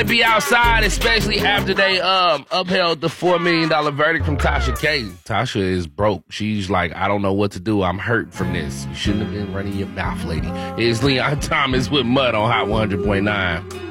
Be outside, especially after they upheld the $4 million verdict from Tasha K. Tasha is broke. She's like, I don't know what to do. I'm hurt from this. You shouldn't have been running your mouth, lady. It's Leon Thomas with Mud on Hot 100.9.